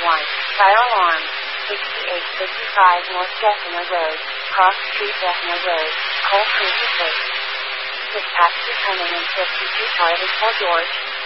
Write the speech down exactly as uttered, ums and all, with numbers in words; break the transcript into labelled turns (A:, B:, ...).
A: one. Fire alarm. sixty-eight fifty-five North Jessena Road, Cross Street, Jessena Road, Coal Creek Estates. Dispatch to Cunningham fifty-two Charlie Fort George.